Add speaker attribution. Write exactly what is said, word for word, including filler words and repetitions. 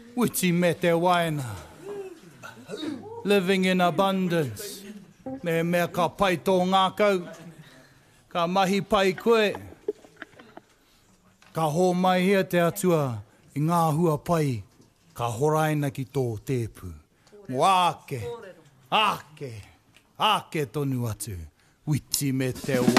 Speaker 1: Witi me te waina. Living in abundance. Me mea ka pai tō ngā kau. Ka mahi pai koe. Ka hō mai hea te atua i ngā hua pai. Ka horaina ki tō tēpu. Mo ake, ake, ake tonu atu. Witi me te waina.